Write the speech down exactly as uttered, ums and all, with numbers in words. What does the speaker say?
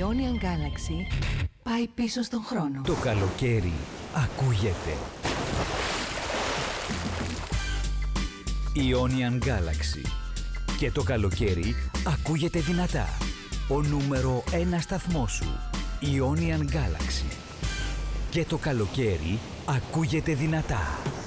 Ionian Galaxy πάει πίσω στον χρόνο. Το καλοκαίρι ακούγεται. Ionian Galaxy. Και το καλοκαίρι ακούγεται δυνατά. Ο νούμερο ένα σταθμός σου. Ionian Galaxy. Και το καλοκαίρι ακούγεται δυνατά.